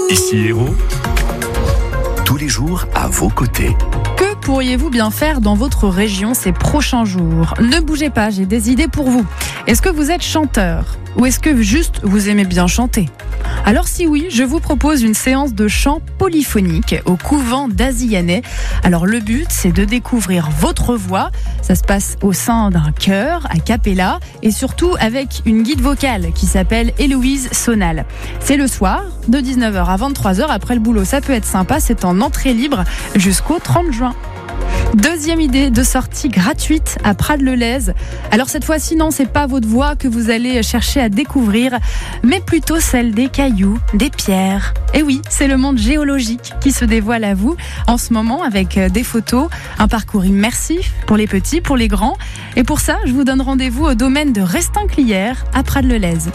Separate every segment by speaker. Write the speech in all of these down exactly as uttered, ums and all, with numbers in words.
Speaker 1: Ici Hérault, tous les jours à vos côtés.
Speaker 2: Que pourriez-vous bien faire dans votre région ces prochains jours ? Ne bougez pas, j'ai des idées pour vous. Est-ce que vous êtes chanteur ? Ou est-ce que juste vous aimez bien chanter ? Alors si oui, je vous propose une séance de chant polyphonique au couvent d'Azillanet. Alors le but, c'est de découvrir votre voix. Ça se passe au sein d'un chœur, a cappella, et surtout avec une guide vocale qui s'appelle Héloïse Sonal. C'est le soir, de dix-neuf heures à vingt-trois heures, après le boulot. Ça peut être sympa, c'est en entrée libre jusqu'au trente juin. Deuxième idée de sortie gratuite à Prades-le-Lez. Alors cette fois-ci, non, c'est pas votre voix que vous allez chercher à découvrir, mais plutôt celle des cailloux, des pierres. Et oui, c'est le monde géologique qui se dévoile à vous en ce moment avec des photos, un parcours immersif pour les petits, pour les grands. Et pour ça, je vous donne rendez-vous au domaine de Restinclières à Prades-le-Lez.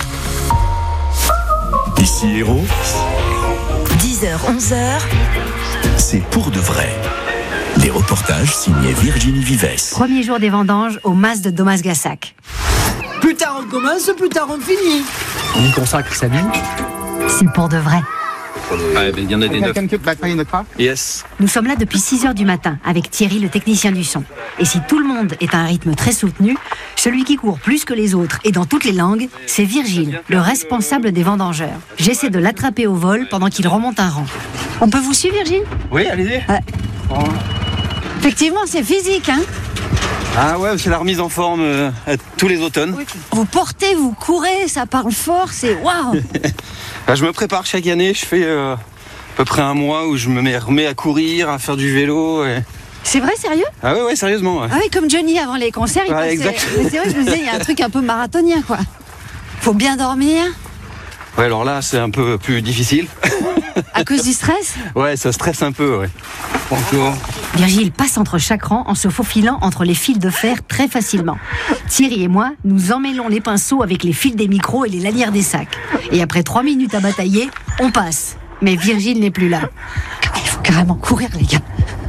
Speaker 1: Ici Hérault,
Speaker 3: dix heures, onze heures.
Speaker 1: c'est pour de vrai. Des reportages signés Virginie Vives.
Speaker 3: Premier jour des vendanges au mas de Domasgassac.
Speaker 4: Plus tard on commence, plus tard on finit.
Speaker 5: On y consacre sa vie.
Speaker 3: C'est pour de vrai.
Speaker 6: Il y en a des neuf. Yes.
Speaker 3: Nous sommes là depuis six heures du matin avec Thierry, le technicien du son. Et si tout le monde est à un rythme très soutenu, celui qui court plus que les autres et dans toutes les langues, c'est Virgile, le responsable des vendangeurs. J'essaie de l'attraper au vol pendant qu'il remonte un rang. On peut vous suivre, Virgile ?
Speaker 6: Oui, allez-y.
Speaker 3: Ouais. Effectivement, c'est physique, hein ?
Speaker 6: Ah ouais, c'est la remise en forme euh, à tous les automnes.
Speaker 3: Vous portez, vous courez, ça parle fort, c'est waouh.
Speaker 6: Bah, je me prépare chaque année, je fais euh, à peu près un mois où je me mets, remets à courir, à faire du vélo. Et...
Speaker 3: C'est vrai, sérieux ?
Speaker 6: Ah ouais, ouais, sérieusement. Ouais.
Speaker 3: Ah oui, comme Johnny avant les concerts, il
Speaker 6: Ouais,
Speaker 3: passait...
Speaker 6: exact.
Speaker 3: Mais c'est vrai, je me disais, il y a un truc un peu marathonien, quoi. Faut bien dormir.
Speaker 6: Ouais, alors là, c'est un peu plus difficile.
Speaker 3: À cause du stress ?
Speaker 6: Ouais, ça stresse un peu, ouais. Bonjour.
Speaker 3: Virgile passe entre chaque rang en se faufilant entre les fils de fer très facilement. Thierry et moi, nous emmêlons les pinceaux avec les fils des micros et les lanières des sacs. Et après trois minutes à batailler, on passe. Mais Virgile n'est plus là. Il faut carrément courir, les gars.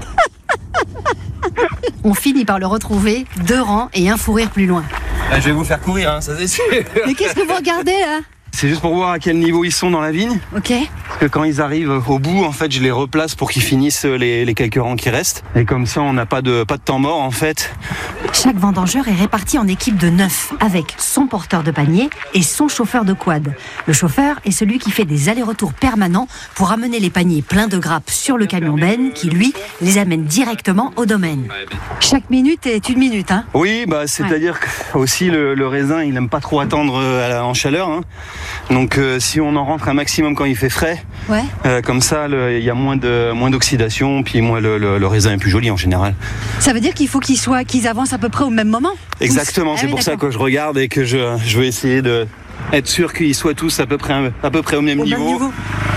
Speaker 3: On finit par le retrouver, deux rangs et un fou rire plus loin.
Speaker 6: Ah, je vais vous faire courir, hein, ça c'est sûr.
Speaker 3: Mais qu'est-ce que vous regardez, là ?
Speaker 6: C'est juste pour voir à quel niveau ils sont dans la vigne.
Speaker 3: Ok.
Speaker 6: Parce que quand ils arrivent au bout, en fait, je les replace pour qu'ils finissent les, les quelques rangs qui restent. Et comme ça, on n'a pas de, pas de temps mort, en fait.
Speaker 3: Chaque vendangeur est réparti en équipe de neuf, avec son porteur de panier et son chauffeur de quad. Le chauffeur est celui qui fait des allers-retours permanents pour amener les paniers pleins de grappes sur le camion benne, qui, lui, les amène directement au domaine. Chaque minute est une minute, hein ?
Speaker 6: Oui, bah, c'est-à-dire que aussi le, le raisin, il aime pas trop attendre à la, en chaleur. Hein. Donc, euh, si on en rentre un maximum quand il fait frais,
Speaker 3: ouais.
Speaker 6: euh, comme ça, il y a moins de moins d'oxydation, puis moins le, le, le raisin est plus joli en général.
Speaker 3: Ça veut dire qu'il faut qu'ils soient, qu'ils avancent à peu près au même moment ?
Speaker 6: Exactement,
Speaker 3: tous.
Speaker 6: c'est
Speaker 3: Ah oui,
Speaker 6: pour ça
Speaker 3: d'accord.
Speaker 6: que je regarde et que je, je veux essayer de être sûr qu'ils soient tous à peu près à peu près au même
Speaker 3: Au
Speaker 6: niveau.
Speaker 3: même niveau.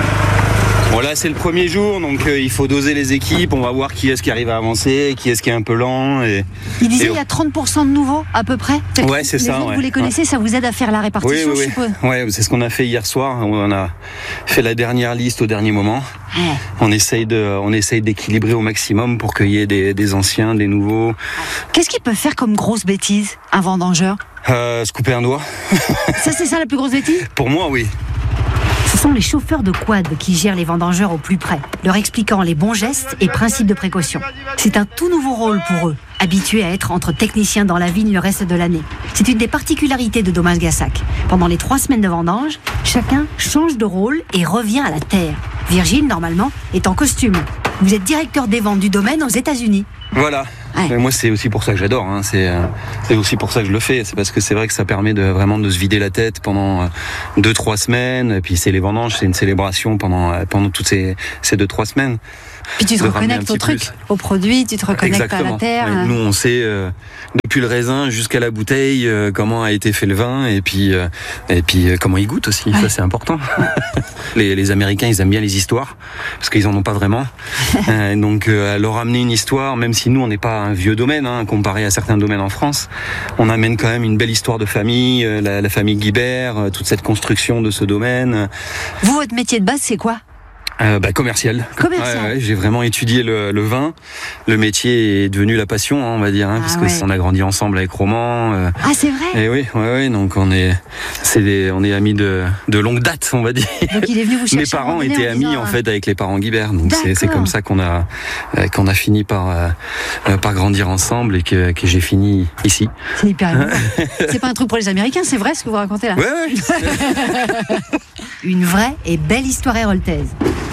Speaker 6: Bon, là c'est le premier jour, donc euh, il faut doser les équipes, on va voir qui est-ce qui arrive à avancer, qui est-ce qui est un peu lent. Et,
Speaker 3: Il disait
Speaker 6: et...
Speaker 3: il y a trente pour cent de nouveaux à peu près.
Speaker 6: Ouais, c'est
Speaker 3: les
Speaker 6: ça.
Speaker 3: autres,
Speaker 6: Ouais.
Speaker 3: Vous les connaissez, ouais. Ça vous aide à faire la répartition,
Speaker 6: oui, oui,
Speaker 3: je suppose.
Speaker 6: Oui, ouais, c'est ce qu'on a fait hier soir. On a fait la dernière liste au dernier moment.
Speaker 3: Ouais.
Speaker 6: On essaye de, on essaye d'équilibrer au maximum pour qu'il y ait des, des anciens, des nouveaux.
Speaker 3: Qu'est-ce qu'il peut faire comme grosse bêtise, un vendangeur ?
Speaker 6: Euh, se couper un doigt.
Speaker 3: Ça, c'est ça la plus grosse bêtise ?
Speaker 6: Pour moi, oui.
Speaker 3: Ce sont les chauffeurs de quad qui gèrent les vendangeurs au plus près, leur expliquant les bons gestes et principes de précaution. C'est un tout nouveau rôle pour eux, habitués à être entre techniciens dans la vigne le reste de l'année. C'est une des particularités de Domasgassac. Pendant les trois semaines de vendange, chacun change de rôle et revient à la terre. Virgile, normalement, est en costume. Vous êtes directeur des ventes du domaine aux États-Unis.
Speaker 6: Voilà.
Speaker 3: Ouais.
Speaker 6: Et moi, c'est aussi pour ça que j'adore. Hein. C'est, euh, c'est aussi pour ça que je le fais. C'est parce que c'est vrai que ça permet de vraiment de se vider la tête pendant euh, deux, trois semaines. Et puis c'est les vendanges, c'est une célébration pendant euh, pendant toutes ces ces deux, trois semaines.
Speaker 3: Puis tu te
Speaker 6: de ramener un
Speaker 3: reconnectes au
Speaker 6: petit
Speaker 3: truc,
Speaker 6: plus.
Speaker 3: au produit, tu te reconnectes
Speaker 6: Exactement.
Speaker 3: à la terre.
Speaker 6: Ouais, nous, on sait euh, depuis le raisin jusqu'à la bouteille euh, comment a été fait le vin et puis euh, et puis euh, comment il goûte aussi.
Speaker 3: Ouais.
Speaker 6: Ça, c'est important. les, les Américains, ils aiment bien les histoires parce qu'ils en ont pas vraiment. euh, donc, euh, leur amener une histoire, même si nous, on n'est pas un vieux domaine hein, comparé à certains domaines en France, on amène quand même une belle histoire de famille, euh, la, la famille Guibert, euh, toute cette construction de ce domaine.
Speaker 3: Vous, votre métier de base, c'est quoi ?
Speaker 6: euh, bah, commercial.
Speaker 3: Commercial.
Speaker 6: Ouais, ouais, j'ai vraiment étudié le, le vin. Le métier est devenu la passion, hein, on va dire, hein,
Speaker 3: Ah
Speaker 6: parce
Speaker 3: ouais.
Speaker 6: que on a grandi ensemble avec Roman. Euh,
Speaker 3: Ah, c'est vrai.
Speaker 6: et oui, ouais, ouais, donc on est, c'est des, on est amis de, de longue date, on va dire.
Speaker 3: Donc il est venu vous chercher.
Speaker 6: Mes parents
Speaker 3: à un moment donné
Speaker 6: étaient
Speaker 3: en
Speaker 6: amis
Speaker 3: disant,
Speaker 6: en fait avec les parents Guibert, donc c'est, c'est
Speaker 3: D'accord.
Speaker 6: comme ça qu'on a, euh, qu'on a fini par, euh, euh, par grandir ensemble et que, que j'ai fini ici.
Speaker 3: C'est hyper émouvant. C'est pas un truc pour les Américains, c'est vrai ce que vous racontez là.
Speaker 6: Ouais, ouais.
Speaker 3: Une vraie et belle histoire héroltaise.